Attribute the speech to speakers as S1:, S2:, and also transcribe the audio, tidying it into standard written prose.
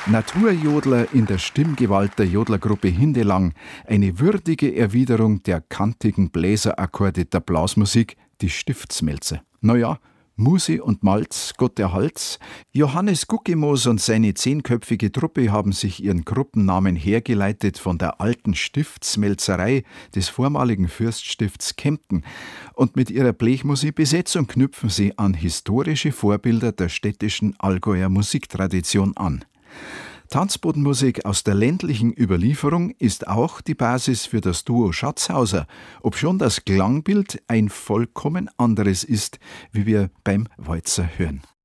S1: Naturjodler in der Stimmgewalt der Jodlergruppe Hindelang, eine würdige Erwiderung der kantigen Bläserakkorde der Blasmusik, die Stiftsmelzer. Naja, Musi und Malz, Gott der Hals. Johannes Guckimoos und seine 10-köpfige Truppe haben sich ihren Gruppennamen hergeleitet von der alten Stiftsmelzerei des vormaligen Fürststifts Kempten. Und mit ihrer Blechmusikbesetzung knüpfen sie an historische Vorbilder der städtischen Allgäuer Musiktradition an. Tanzbodenmusik aus der ländlichen Überlieferung ist auch die Basis für das Duo Schatzhauser, obschon das Klangbild ein vollkommen anderes ist, wie wir beim Walzer hören.